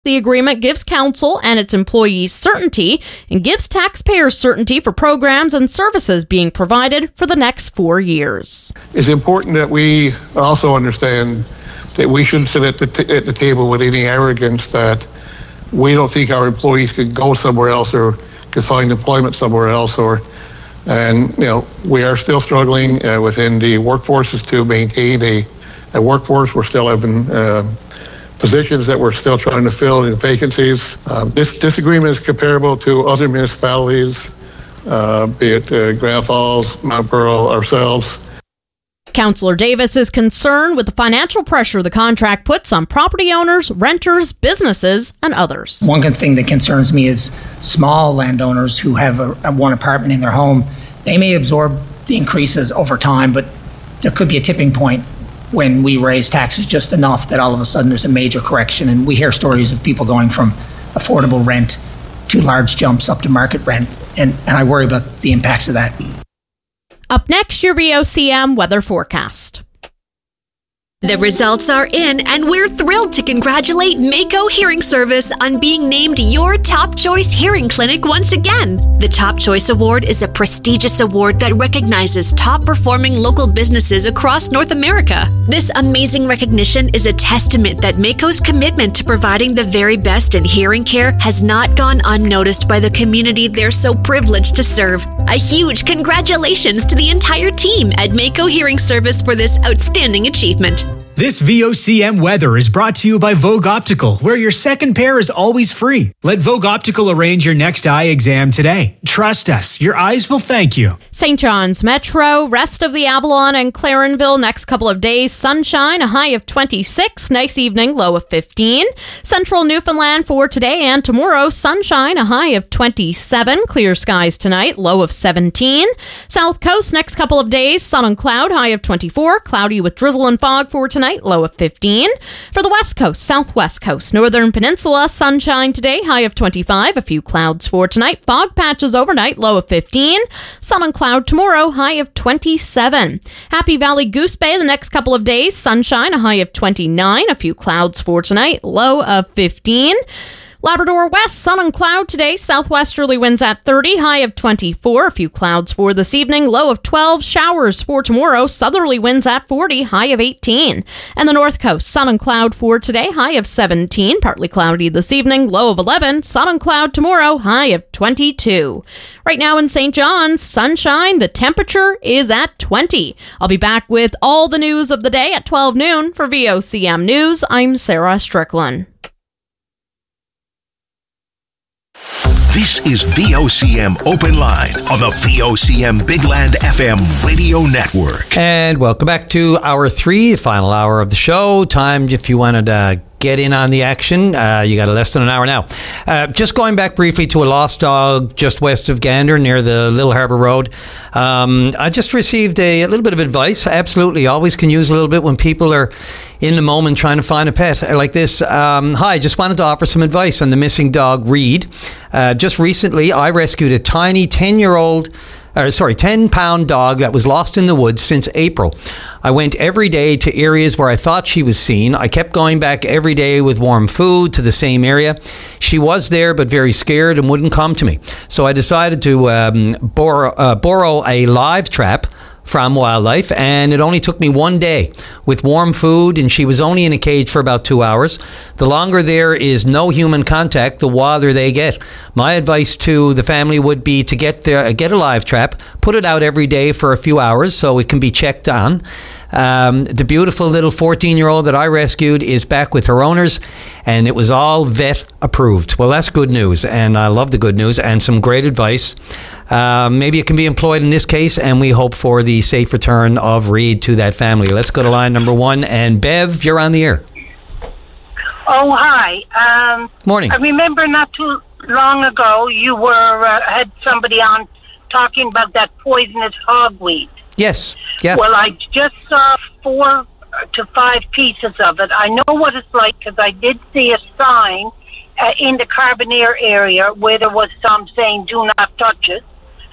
The agreement gives council and its employees certainty and gives taxpayers certainty for programs and services being provided for the next 4 years. It's important that we also understand that we shouldn't sit at the table with any arrogance that we don't think our employees could go somewhere else or could find employment somewhere else. We are still struggling within the workforces to maintain a workforce. We're still having positions that we're still trying to fill in vacancies. This agreement is comparable to other municipalities, be it Grand Falls, Mount Pearl, ourselves. Councillor Davis is concerned with the financial pressure the contract puts on property owners, renters, businesses, and others. One good thing that concerns me is small landowners who have one apartment in their home. They may absorb the increases over time, but there could be a tipping point when we raise taxes just enough that all of a sudden there's a major correction. And we hear stories of people going from affordable rent to large jumps up to market rent. And I worry about the impacts of that. Up next, your VOCM weather forecast. The results are in, and we're thrilled to congratulate Mako Hearing Service on being named your Top Choice Hearing Clinic once again. The Top Choice Award is a prestigious award that recognizes top-performing local businesses across North America. This amazing recognition is a testament that Mako's commitment to providing the very best in hearing care has not gone unnoticed by the community they're so privileged to serve. A huge congratulations to the entire team at Mako Hearing Service for this outstanding achievement. This VOCM weather is brought to you by Vogue Optical, where your second pair is always free. Let Vogue Optical arrange your next eye exam today. Trust us, your eyes will thank you. St. John's Metro, rest of the Avalon and Clarenville, next couple of days, sunshine, a high of 26, nice evening, low of 15. Central Newfoundland for today and tomorrow, sunshine, a high of 27, clear skies tonight, low of 17. South Coast, next couple of days, sun and cloud, high of 24, cloudy with drizzle and fog for tonight, low of 15. For the West Coast, Southwest Coast, Northern Peninsula, sunshine today, high of 25. A few clouds for tonight. Fog patches overnight, low of 15. Sun and cloud tomorrow, high of 27. Happy Valley Goose Bay the next couple of days, sunshine, a high of 29. A few clouds for tonight, low of 15. Labrador West, sun and cloud today, southwesterly winds at 30, high of 24. A few clouds for this evening, low of 12. Showers for tomorrow, southerly winds at 40, high of 18. And the North Coast, sun and cloud for today, high of 17. Partly cloudy this evening, low of 11. Sun and cloud tomorrow, high of 22. Right now in St. John's, sunshine, the temperature is at 20. I'll be back with all the news of the day at 12 noon. For VOCM News, I'm Sarah Strickland. This is VOCM Open Line on the VOCM Big Land FM radio network. And welcome back to Hour 3, the final hour of the show. Time if you wanted to get in on the action. You got less than an hour now. Just going back briefly to a lost dog just west of Gander near the Little Harbour Road. I just received a little bit of advice. Absolutely, always can use a little bit when people are in the moment trying to find a pet like this. Hi, just wanted to offer some advice on the missing dog, Reed. Just recently, I rescued a tiny 10-pound dog that was lost in the woods since April. I went every day to areas where I thought she was seen. I kept going back every day with warm food to the same area. She was there, but very scared and wouldn't come to me. So I decided to borrow a live trap from Wildlife, and it only took me one day with warm food, and she was only in a cage for about 2 hours. The longer there is no human contact, the wilder they get. My advice to the family would be to get a live trap, put it out every day for a few hours so it can be checked on. The beautiful little 14-year-old that I rescued is back with her owners, and it was all vet approved. Well, that's good news, and I love the good news and some great advice. Maybe it can be employed in this case, and we hope for the safe return of Reed to that family. Let's go to line number 1, and Bev, you're on the air. Oh, hi. Morning. I remember not too long ago you had somebody on talking about that poisonous hogweed. Yes. Yeah. Well, I just saw 4 to 5 pieces of it. I know what it's like because I did see a sign in the Carbonear area where there was some saying "Do not touch it."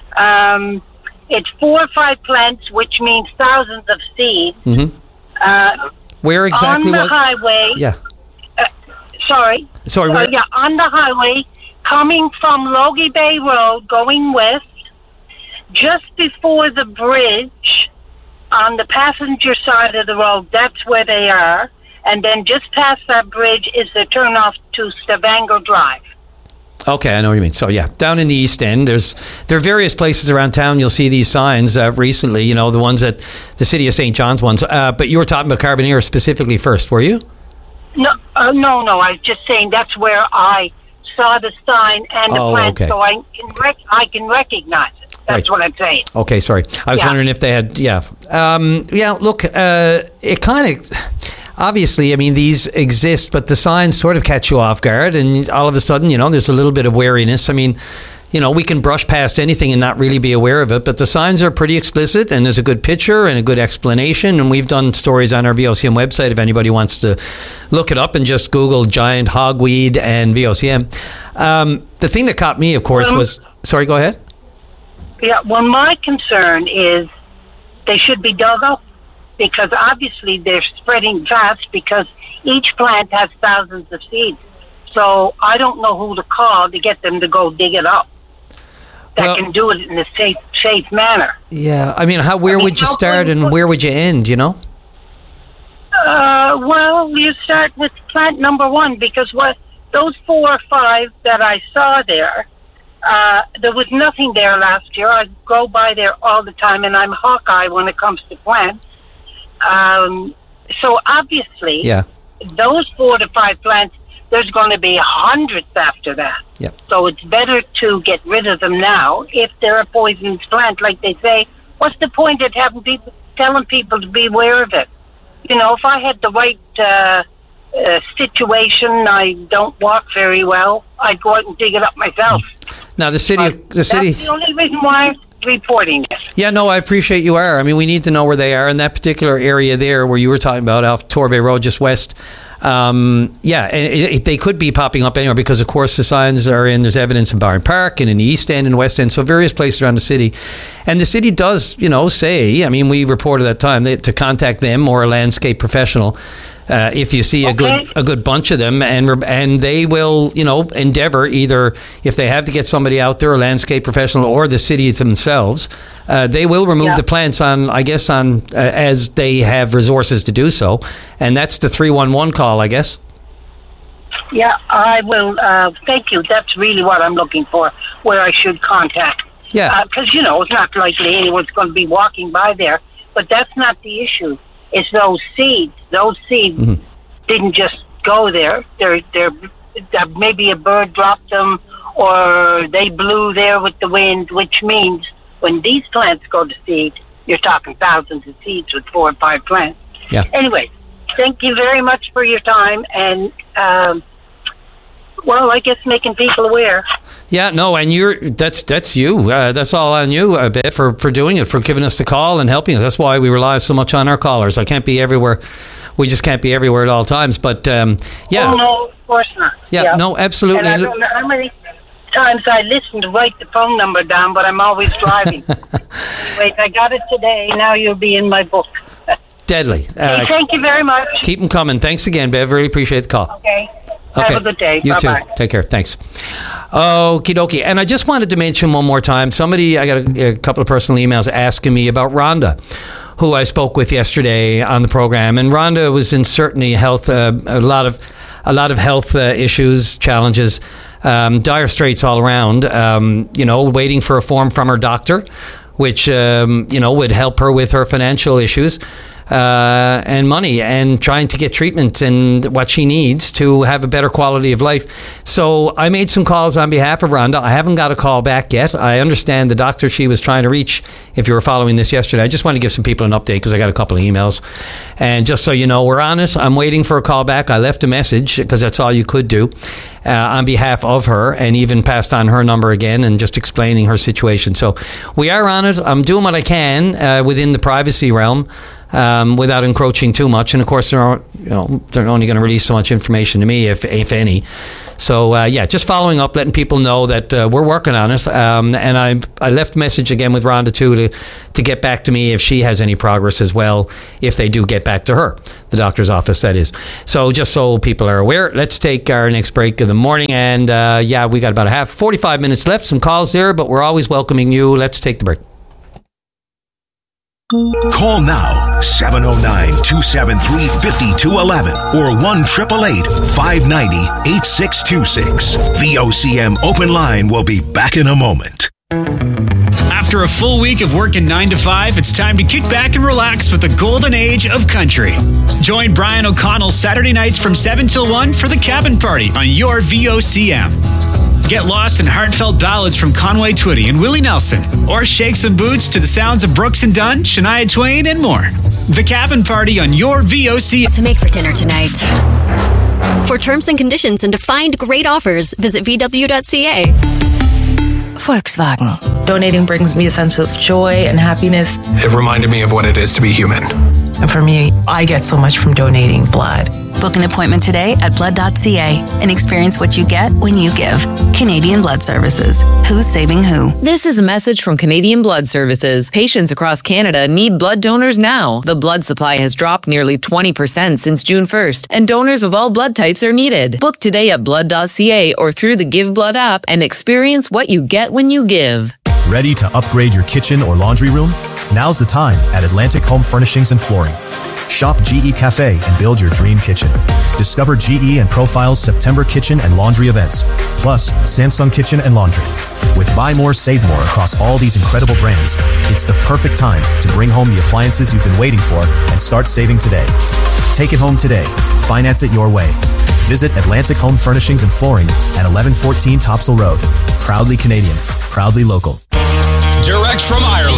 It's 4 or 5 plants, which means thousands of seeds. Mm-hmm. Where exactly on the highway? Yeah. Sorry. Yeah, on the highway, coming from Logie Bay Road, going west, just before the bridge, on the passenger side of the road, that's where they are. And then just past that bridge is the turnoff to Stavanger Drive. Okay, I know what you mean. So, yeah, down in the East End, there are various places around town you'll see these signs recently, you know, the ones at the City of St. John's ones. But you were talking about Carbonear specifically first, were you? No. I was just saying that's where I saw the sign and the plant, so I can recognize it. That's right. What I'm saying. Okay, sorry. I was wondering if they had, look, it kind of... Obviously, I mean, these exist, but the signs sort of catch you off guard, and all of a sudden, you know, there's a little bit of wariness. I mean, you know, we can brush past anything and not really be aware of it, but the signs are pretty explicit, and there's a good picture and a good explanation, and we've done stories on our VOCM website if anybody wants to look it up and just Google giant hogweed and VOCM. The thing that caught me, of course, was... Sorry, go ahead. Yeah, well, my concern is they should be dug up, because obviously they're spreading fast because each plant has thousands of seeds. So I don't know who to call to get them to go dig it up. That can do it in a safe manner. Yeah, I mean, where would you start and where would you end, you know? Well, you start with plant number one, because those 4 or 5 that I saw there was nothing there last year. I go by there all the time, and I'm Hawkeye when it comes to plants. So obviously, those 4 to 5 plants, there's going to be hundreds after that. Yep. So it's better to get rid of them now. If they're a poisonous plant, like they say, what's the point of telling people to be aware of it? You know, if I had the right situation, I don't walk very well, I'd go out and dig it up myself. Now, the city... That's the only reason why I'm reporting it. Yeah, no, I appreciate you are. I mean, we need to know where they are in that particular area there where you were talking about, off Torbay Road, just west. And they could be popping up anywhere because, of course, the signs are there's evidence in Barron Park and in the East End and West End, so various places around the city. And the city does, you know, say, I mean, we reported at that time to contact them or a landscape professional if you see a good bunch of them, and they will, you know, endeavor, either if they have to get somebody out there, a landscape professional, or the city themselves, they will remove the plants as they have resources to do so, and that's the 311 call, I guess. Yeah, I will. Thank you. That's really what I'm looking for, where I should contact. Yeah, because you know it's not likely anyone's going to be walking by there, but that's not the issue. It's those seeds. Those seeds didn't just go there. They're maybe a bird dropped them, or they blew there with the wind, which means when these plants go to seed, you're talking thousands of seeds with 4 or 5 plants. Yeah. Anyway, thank you very much for your time, and I guess making people aware. Yeah, no, and that's you. That's all on you, Bev, for doing it, for giving us the call and helping us. That's why we rely so much on our callers. I can't be everywhere. We just can't be everywhere at all times. But Oh, no, of course not. Yeah, no, absolutely. And I don't know how many times I listen to write the phone number down, but I'm always driving. Anyway, I got it today. Now you'll be in my book. Deadly. Thank you very much. Keep them coming. Thanks again, Bev. Really appreciate the call. Okay. Have a good day. You Bye-bye. too. Take care. Thanks. Okie dokie. And I just wanted to mention one more time, I got a couple of personal emails asking me about Rhonda, who I spoke with yesterday on the program. And Rhonda was in certainly health, a lot of health issues, challenges, dire straits all around, waiting for a form from her doctor, which, would help her with her financial issues. And money, and trying to get treatment and what she needs to have a better quality of life. So I made some calls on behalf of Rhonda. I haven't got a call back yet. I understand the doctor she was trying to reach, if you were following this yesterday. I just want to give some people an update because I got a couple of emails. And just so you know, we're on it. I'm waiting for a call back. I left a message because that's all you could do on behalf of her, and even passed on her number again and just explaining her situation. So we are on it. I'm doing what I can within the privacy realm. Without encroaching too much, and of course they're only going to release so much information to me, if any. So, just following up, letting people know that we're working on it. And I left a message again with Rhonda, too, to get back to me if she has any progress as well, if they do get back to her, the doctor's office, that is. So just so people are aware, let's take our next break of the morning. And, we got about 45 minutes left, some calls there, but we're always welcoming you. Let's take the break. Call now, 709-273-5211 or 1-888-590-8626. VOCM Open Line will be back in a moment. After a full week of working 9 to 5, it's time to kick back and relax with the golden age of country. Join Brian O'Connell Saturday nights from 7 till 1 for the Cabin Party on your VOCM. Get lost in heartfelt ballads from Conway Twitty and Willie Nelson, or shake some boots to the sounds of Brooks and Dunn, Shania Twain, and more. The Cabin Party on your VOCM. To make for dinner tonight. For terms and conditions and to find great offers, visit VW.ca. Volkswagen. Donating brings me a sense of joy and happiness. It reminded me of what it is to be human. And for me, I get so much from donating blood. Book an appointment today at blood.ca and experience what you get when you give. Canadian Blood Services. Who's saving who? This is a message from Canadian Blood Services. Patients across Canada need blood donors now. The blood supply has dropped nearly 20% since June 1st, and donors of all blood types are needed. Book today at blood.ca or through the Give Blood app and experience what you get when you give. Ready to upgrade your kitchen or laundry room? Now's the time at Atlantic Home Furnishings and Flooring. Shop GE Cafe and build your dream kitchen. Discover GE and Profile's September kitchen and laundry events, plus Samsung Kitchen and Laundry. With buy more, save more across all these incredible brands, it's the perfect time to bring home the appliances you've been waiting for and start saving today. Take it home today. Finance it your way. Visit Atlantic Home Furnishings and Flooring at 1114 Topsail Road. Proudly Canadian, proudly local. Direct from Ireland.